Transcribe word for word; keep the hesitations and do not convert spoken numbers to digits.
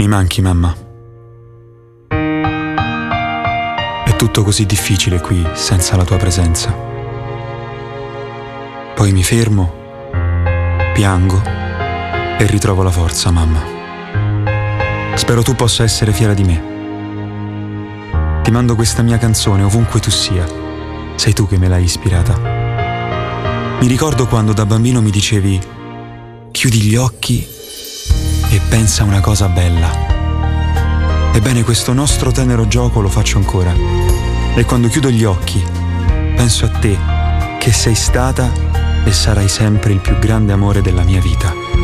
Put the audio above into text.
Mi manchi, mamma. È tutto così difficile qui senza la tua presenza. Poi mi fermo, piango e ritrovo la forza, mamma. Spero tu possa essere fiera di me. Ti mando questa mia canzone ovunque tu sia. Sei tu che me l'hai ispirata. Mi ricordo quando da bambino mi dicevi: chiudi gli occhi e pensa a una cosa bella. Ebbene, questo nostro tenero gioco lo faccio ancora. E quando chiudo gli occhi penso a te, che sei stata e sarai sempre il più grande amore della mia vita.